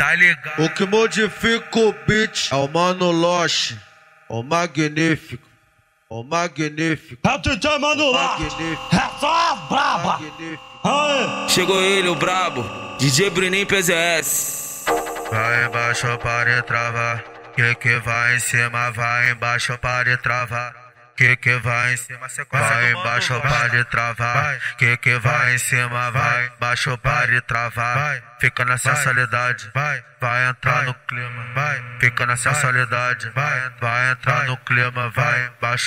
tá ligado? O que modifica o beat é o Mano Loche, o magnífico, o magnífico. É o DJ Mano Loche, é só a braba. Aê. Chegou ele, o brabo, DJ Bruninho PZS. Vai embaixo para travar, que vai em cima, vai embaixo para travar. Que vai em cima, vai embaixo para travar. Que vai em cima, vai embaixo para travar. Fica na sensualidade, vai entrar no clima. Fica na sensualidade, vai entrar no clima, vai embaixo.